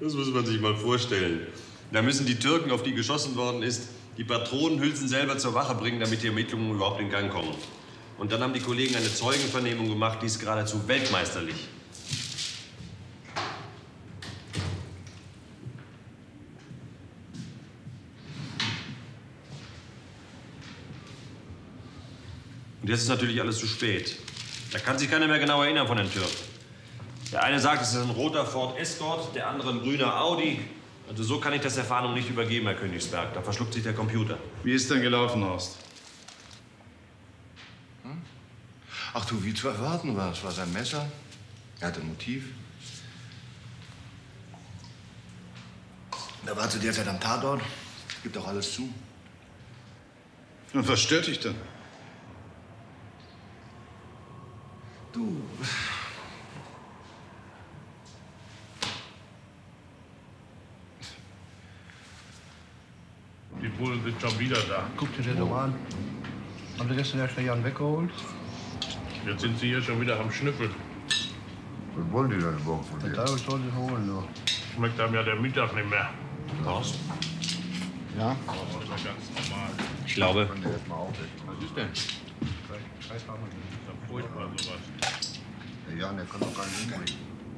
Das muss man sich mal vorstellen. Da müssen die Türken, auf die geschossen worden ist, die Patronenhülsen selber zur Wache bringen, damit die Ermittlungen überhaupt in Gang kommen. Und dann haben die Kollegen eine Zeugenvernehmung gemacht, die ist geradezu weltmeisterlich. Und jetzt ist natürlich alles zu spät. Da kann sich keiner mehr genau erinnern von den Türken. Der eine sagt, es ist ein roter Ford Escort, der andere ein grüner Audi. Also so kann ich das der Fahndung nicht übergeben, Herr Königsberg. Da verschluckt sich der Computer. Wie ist denn gelaufen, Horst? Ach du, wie zu erwarten war. Es war sein Messer. Er hatte ein Motiv. Er war zu der Zeit am Tatort. Gibt auch alles zu. Und was stört dich denn? Du. Die Bullen sind schon wieder da. Guck dir das doch an. Haben Sie gestern erst den Jan weggeholt? Jetzt sind sie hier schon wieder am Schnüffeln. Was wollen die denn überhaupt von dir? Der Teufel soll sie holen, nur. Schmeckt einem ja der Mittag nicht mehr. Horst? Ja? Das ist ja ganz normal. Ich glaube. Was ist denn? Das ist doch furchtbar, sowas. Der Jan, der kann doch gar nicht hinkriegen.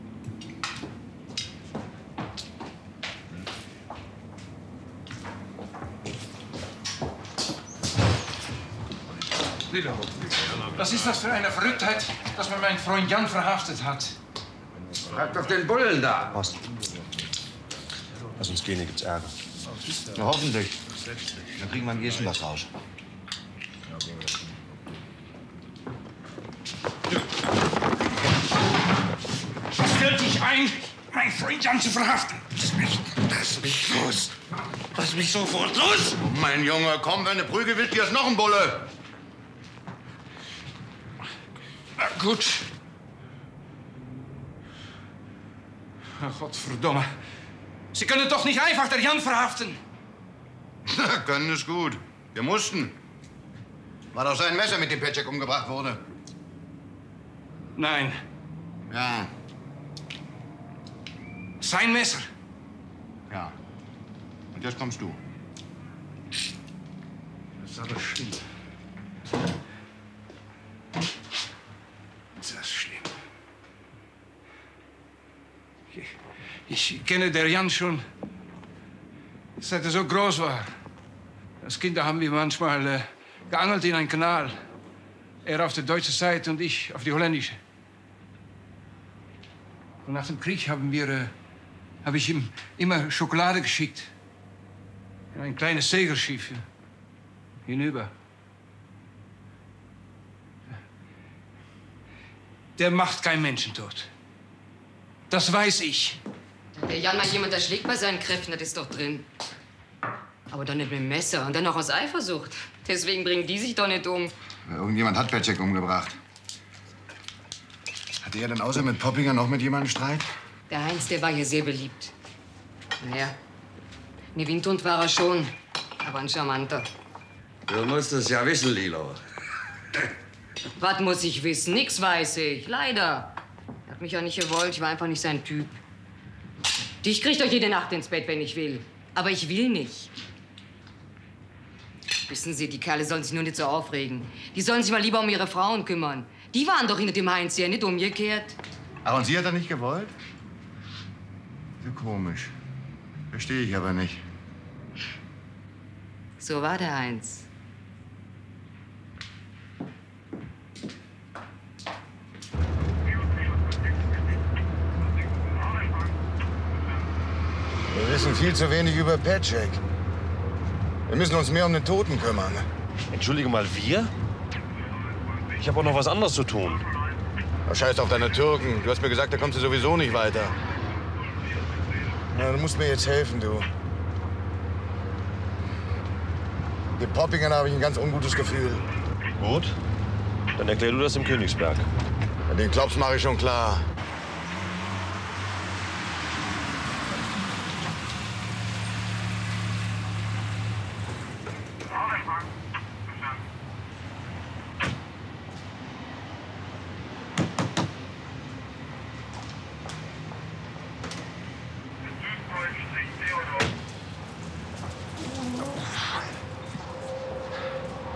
Was ist das für eine Verrücktheit, dass man meinen Freund Jan verhaftet hat? Frag doch den Bullen da. Horst. Lass uns gehen, hier gibt's Ärger. Na, hoffentlich. Dann kriegen wir am ehesten was raus. Was fällt dich ein, meinen Freund Jan zu verhaften? Lass mich los. Lass mich sofort los. Oh, mein Junge, komm, wenn du Prügel willst, hier ist noch ein Bulle. Na gut. Ach, Gottverdomme. Sie können doch nicht einfach den Jan verhaften. Na, können ist gut. Wir mussten. War doch sein Messer, mit dem Petschek umgebracht wurde. Nein, Ja, sein Messer. ja. Und jetzt kommst du. Das ist aber schlimm. Das ist schlimm. Ich kenne der Jan schon, seit er so groß war. Als Kinder haben wir manchmal geangelt in einen Kanal. Er auf der deutschen Seite und ich auf die holländische. Und nach dem Krieg habe ich ihm immer Schokolade geschickt. In ein kleines Segelschiff hinüber. Der macht keinen Menschentod. Das weiß ich. Der Jan mal jemand erschlägt bei seinen Kräften, das ist doch drin. Aber doch nicht mit dem Messer und dann noch aus Eifersucht. Deswegen bringen die sich doch nicht um. Irgendjemand hat Petschek umgebracht. Hatte er denn außer mit Poppinger noch mit jemandem Streit? Der Heinz, der war hier sehr beliebt. Naja, ne Windhund war er schon, aber ein charmanter. Du musst es ja wissen, Lilo. Was muss ich wissen? Nix weiß ich, leider. Er hat mich ja nicht gewollt, ich war einfach nicht sein Typ. Dich kriegt doch jede Nacht ins Bett, wenn ich will. Aber ich will nicht. Wissen Sie, die Kerle sollen sich nur nicht so aufregen. Die sollen sich mal lieber um ihre Frauen kümmern. Die waren doch hinter dem Heinz her, nicht umgekehrt. Ach, und sie hat er nicht gewollt? So komisch. Verstehe ich aber nicht. So war der Heinz. Wir wissen viel zu wenig über Petschek. Wir müssen uns mehr um den Toten kümmern. Entschuldige mal, wir? Ich habe auch noch was anderes zu tun. Scheiß auf deine Türken. Du hast mir gesagt, da kommst du sowieso nicht weiter. Na, du musst mir jetzt helfen, du. Den Poppingern habe ich ein ganz ungutes Gefühl. Gut, dann erklär du das im Königsberg. Ja, den Klops mache ich schon klar.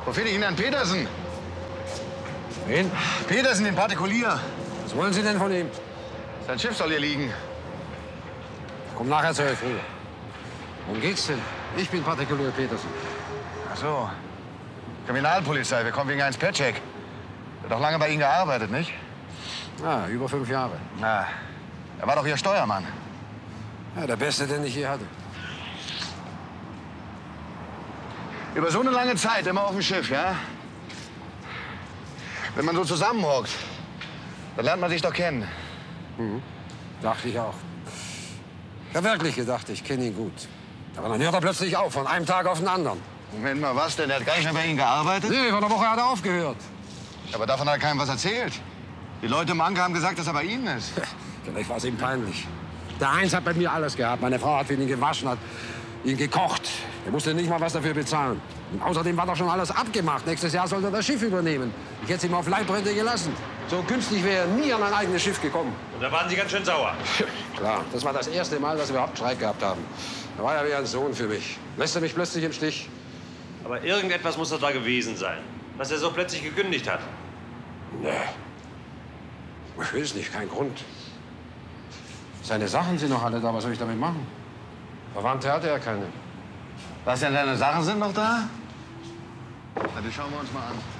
Wo finde ich ihn, Herrn Petersen? Wen? Petersen, den Partikulier. Was wollen Sie denn von ihm? Sein Schiff soll hier liegen. Komm nachher zu euch rüber. Worum geht's denn? Ich bin Partikulier Petersen. Ach so. Kriminalpolizei, wir kommen wegen Heinz Petschek. Hat doch lange bei Ihnen gearbeitet, nicht? Ah, über 5 Jahre. Na, er war doch Ihr Steuermann. Ja, der Beste, den ich je hatte. Über so eine lange Zeit, immer auf dem Schiff, ja? Wenn man so zusammenhockt, dann lernt man sich doch kennen. Dachte ich auch. Ich habe wirklich gedacht, ich kenne ihn gut. Aber dann hört er plötzlich auf, von einem Tag auf den anderen. Moment mal, was denn? Er hat gar nicht mehr bei Ihnen gearbeitet? Nee, vor einer Woche hat er aufgehört. Aber davon hat keinem was erzählt. Die Leute im Anker haben gesagt, dass er bei Ihnen ist. Vielleicht war es ihm peinlich. Der Heinz hat bei mir alles gehabt. Meine Frau hat für ihn gewaschen, hat ihn gekocht. Er musste nicht mal was dafür bezahlen. Und außerdem war doch schon alles abgemacht. Nächstes Jahr sollte er das Schiff übernehmen. Ich hätte es ihm auf Leibrente gelassen. So günstig wäre er nie an ein eigenes Schiff gekommen. Und da waren Sie ganz schön sauer. Klar, das war das erste Mal, dass wir überhaupt Streit gehabt haben. Da war er wie ein Sohn für mich. Lässt er mich plötzlich im Stich? Aber irgendetwas muss doch da gewesen sein, dass er so plötzlich gekündigt hat. Nee. Ich will es nicht, kein Grund. Seine Sachen sind noch alle da, was soll ich damit machen? Verwandte hatte er keine. Was denn, deine Sachen sind noch da? Na, die schauen wir uns mal an.